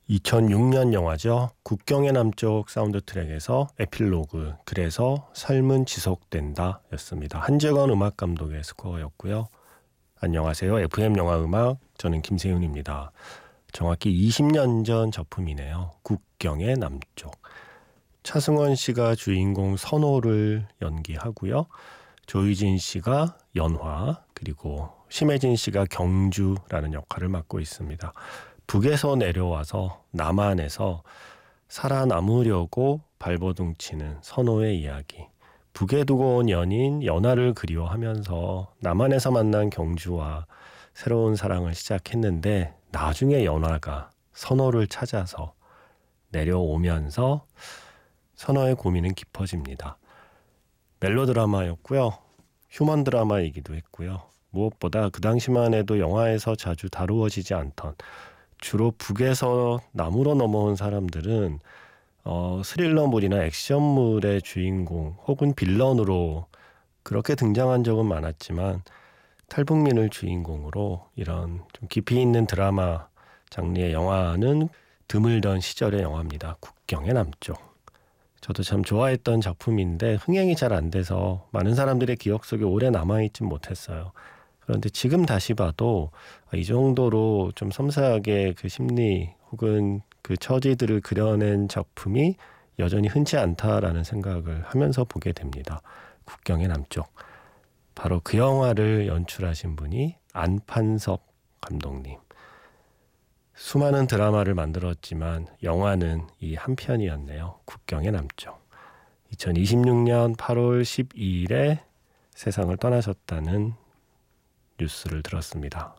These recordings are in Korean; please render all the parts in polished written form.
2006년 영화죠. 국경의 남쪽 사운드 트랙에서 에필로그, 그래서 삶은 지속된다 였습니다. 한재건 음악 감독의 스코어였고요. 안녕하세요. FM 영화 음악, 저는 김세윤입니다. 정확히 20년 전 작품이네요. 국경의 남쪽. 차승원 씨가 주인공 선호를 연기하고요. 조희진 씨가 연화, 그리고 심혜진 씨가 경주라는 역할을 맡고 있습니다. 북에서 내려와서 남한에서 살아남으려고 발버둥 치는 선호의 이야기. 북에 두고 온 연인 연하를 그리워하면서 남한에서 만난 경주와 새로운 사랑을 시작했는데 나중에 연하가 선호를 찾아서 내려오면서 선호의 고민은 깊어집니다. 멜로드라마였고요. 휴먼 드라마이기도 했고요. 무엇보다 그 당시만 해도 영화에서 자주 다루어지지 않던, 주로 북에서 남으로 넘어온 사람들은 스릴러물이나 액션물의 주인공 혹은 빌런으로 그렇게 등장한 적은 많았지만 탈북민을 주인공으로 이런 좀 깊이 있는 드라마 장르의 영화는 드물던 시절의 영화입니다. 국경의 남쪽. 저도 참 좋아했던 작품인데 흥행이 잘 안 돼서 많은 사람들의 기억 속에 오래 남아있진 못했어요. 그런데 지금 다시 봐도 이 정도로 좀 섬세하게 그 심리 혹은 그 처지들을 그려낸 작품이 여전히 흔치 않다라는 생각을 하면서 보게 됩니다. 국경의 남쪽. 바로 그 영화를 연출하신 분이 안판석 감독님. 수많은 드라마를 만들었지만 영화는 이 한 편이었네요. 국경의 남쪽. 2026년 8월 12일에 세상을 떠나셨다는 뉴스를 들었습니다.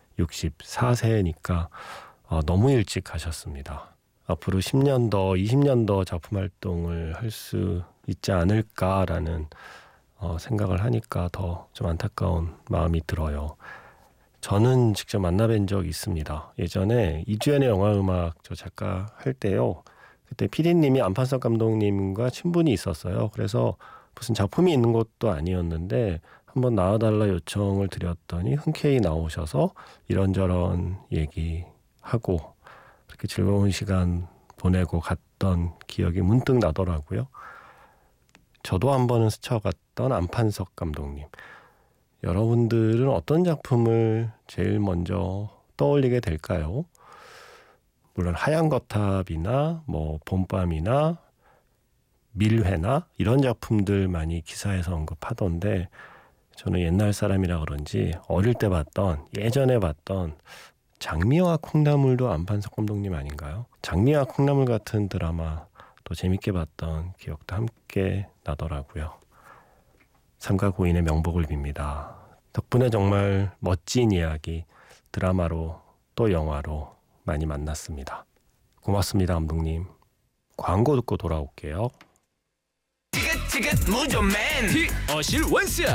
64세니까 너무 일찍 가셨습니다. 앞으로 10년 더, 20년 더 작품 활동을 할 수 있지 않을까라는 생각을 하니까 더 좀 안타까운 마음이 들어요. 저는 직접 만나뵌 적 있습니다. 예전에 이주연의 영화음악 저 작가 할 때요. 그때 PD님이 안판석 감독님과 친분이 있었어요. 그래서 무슨 작품이 있는 것도 아니었는데 한번 나와달라 요청을 드렸더니 흔쾌히 나오셔서 이런저런 얘기하고 그렇게 즐거운 시간 보내고 갔던 기억이 문득 나더라고요. 저도 한 번은 스쳐갔던 안판석 감독님. 여러분들은 어떤 작품을 제일 먼저 떠올리게 될까요? 물론 하얀 거탑이나 봄밤이나 밀회나 이런 작품들 많이 기사에서 언급하던데 저는 옛날 사람이라 그런지 어릴 때 봤던, 예전에 봤던 장미와 콩나물도 안판석 감독님 아닌가요? 장미와 콩나물 같은 드라마 또 재밌게 봤던 기억도 함께 나더라고요. 삼가 고인의 명복을 빕니다. 덕분에 정말 멋진 이야기, 드라마로 또 영화로 많이 만났습니다. 고맙습니다, 감독님. 광고 듣고 돌아올게요. 티켓 무조맨 어실 원스